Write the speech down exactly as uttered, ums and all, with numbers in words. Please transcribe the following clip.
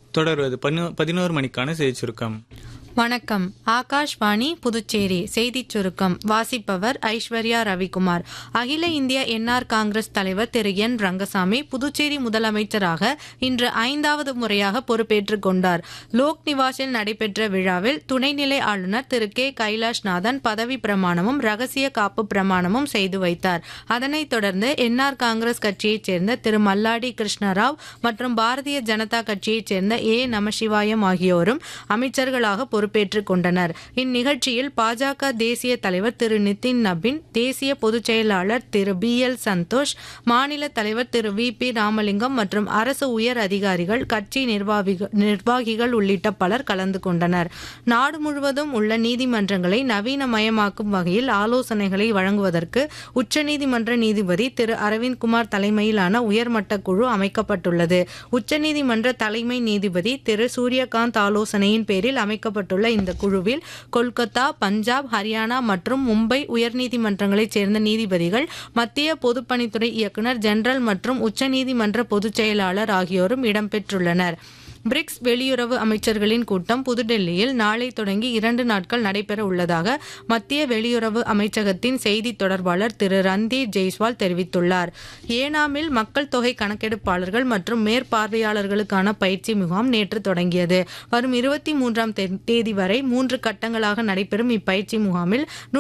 தொடர்வது பதினோரு மணிக்கான செய்தி சுருக்கம். வணக்கம். ஆகாஷ்வாணி புதுச்சேரி செய்திச் சுருக்கம் வாசிப்பவர் ஐஸ்வர்யா ரவிக்குமார். அகில இந்திய என்ஆர் காங்கிரஸ் தலைவர் திரு என் ரங்கசாமி புதுச்சேரி முதலமைச்சராக இன்று ஐந்தாவது முறையாக பொறுப்பேற்றுக் கொண்டார். லோக் நிவாசில் நடைபெற்ற விழாவில் துணைநிலை ஆளுநர் திரு கே கைலாஷ்நாதன் பதவி பிரமாணமும் ரகசிய காப்பு பிரமாணமும் செய்து வைத்தார். அதனைத் தொடர்ந்து என்ஆர் காங்கிரஸ் கட்சியைச் சேர்ந்த திரு மல்லாடி கிருஷ்ணராவ் மற்றும் பாரதிய ஜனதா கட்சியைச் சேர்ந்த ஏ நமசிவாயம் ஆகியோரும் அமைச்சர்களாக பொறுப்பு பொறுப்பேற்றுக் கொண்டனர். இந்நிகழ்ச்சியில் பாஜக தேசிய தலைவர் திரு நிதின் நபின், தேசிய பொதுச் செயலாளர் திரு பி எல் சந்தோஷ், மாநில தலைவர் திரு வி பி ராமலிங்கம் மற்றும் அரசு உயர் அதிகாரிகள், கட்சி நிர்வாகிகள் உள்ளிட்ட பலர் கலந்து கொண்டனர். நாடு முழுவதும் உள்ள நீதிமன்றங்களை நவீனமயமாக்கும் வகையில் ஆலோசனைகளை வழங்குவதற்கு உச்சநீதிமன்ற நீதிபதி திரு அரவிந்த்குமார் தலைமையிலான உயர்மட்ட குழு அமைக்கப்பட்டுள்ளது. உச்சநீதிமன்ற தலைமை நீதிபதி திரு சூரியகாந்த் ஆலோசனையின் பேரில் அமைக்கப்பட்டுள்ள இந்த குழுவில் கொல்கத்தா, பஞ்சாப், ஹரியானா மற்றும் மும்பை உயர்நீதிமன்றங்களைச் சேர்ந்த நீதிபதிகள், மத்திய பொதுப்பணித்துறை இயக்குநர் ஜெனரல் மற்றும் உச்சநீதிமன்ற பொதுச் செயலாளர் ஆகியோரும் இடம்பெற்றுள்ளனர். பிரிக்ஸ் வெளியுறவு அமைச்சர்களின் கூட்டம் புதுடெல்லியில் நாளை தொடங்கி இரண்டு நாட்கள் நடைபெற உள்ளதாக மத்திய வெளியுறவு அமைச்சகத்தின் செய்தி தொடர்பாளர் திரு ரந்தீர் ஜெய்ஸ்வால் தெரிவித்துள்ளார். ஏனாமில் மக்கள் தொகை கணக்கெடுப்பாளர்கள் மற்றும் மேற்பார்வையாளர்களுக்கான பயிற்சி முகாம் நேற்று தொடங்கியது. வரும் இருபத்தி மூன்றாம் தேதி வரை மூன்று கட்டங்களாக நடைபெறும் இப்பயிற்சி முகாமில்